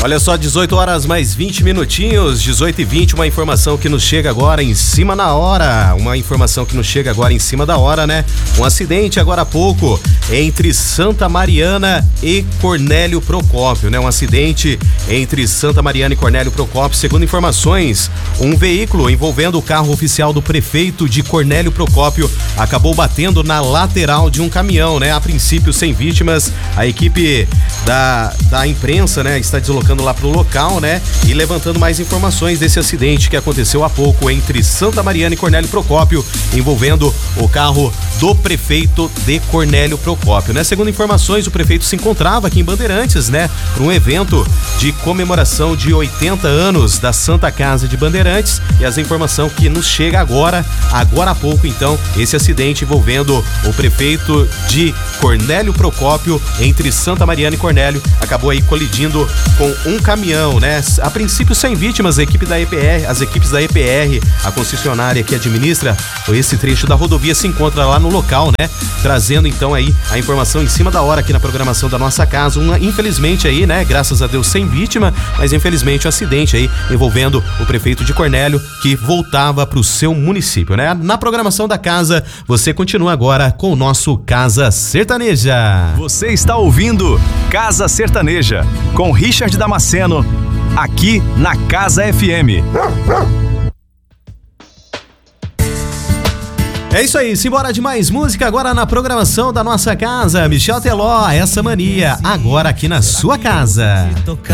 Olha só, 18 horas mais 20 minutinhos, 18h20, uma informação que nos chega agora em cima da hora. Né? Um acidente agora há pouco entre Santa Mariana e Cornélio Procópio, né? Um acidente entre Santa Mariana e Cornélio Procópio. Segundo informações, um veículo envolvendo o carro oficial do prefeito de Cornélio Procópio acabou batendo na lateral de um caminhão, né? A princípio sem vítimas. A equipe da imprensa, né, está deslocando lá pro local, né, e levantando mais informações desse acidente que aconteceu há pouco entre Santa Mariana e Cornélio Procópio, envolvendo o carro do prefeito de Cornélio Procópio, né? Segundo informações, o prefeito se encontrava aqui em Bandeirantes, né, para um evento de comemoração de 80 anos da Santa Casa de Bandeirantes, e essa informação que nos chega agora há pouco, então, esse acidente envolvendo o prefeito de Cornélio Procópio entre Santa Mariana e Cornélio acabou aí colidindo com um caminhão, né? A princípio sem vítimas, as equipes da EPR, a concessionária que administra esse trecho da rodovia, se encontra lá no local, né? Trazendo então aí a informação em cima da hora aqui na programação da nossa casa. Infelizmente aí, né? Graças a Deus sem vítima, mas infelizmente um acidente aí envolvendo o prefeito de Cornélio que voltava para o seu município, né? Na programação da casa, você continua agora com o nosso Casa Sertaneja. Você está ouvindo Casa Sertaneja com Richard Damasceno, aqui na Casa FM. É isso aí, simbora de mais música agora na programação da nossa casa. Michel Teló, Essa Mania, agora aqui na sua casa.